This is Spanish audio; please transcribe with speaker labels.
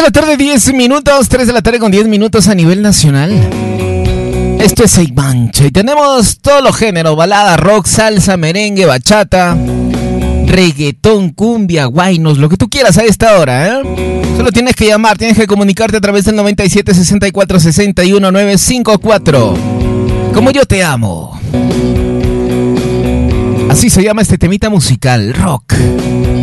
Speaker 1: la tarde, 10 minutos, 3 de la tarde con 10 minutos a nivel nacional. Esto es Seimancha y tenemos todos los géneros: balada, rock, salsa, merengue, bachata, reggaetón, cumbia, guaynos, lo que tú quieras a esta hora, ¿eh? Solo tienes que llamar, tienes que comunicarte a través del 97 64 61 954. Como yo te amo. Así se llama este temita musical, rock.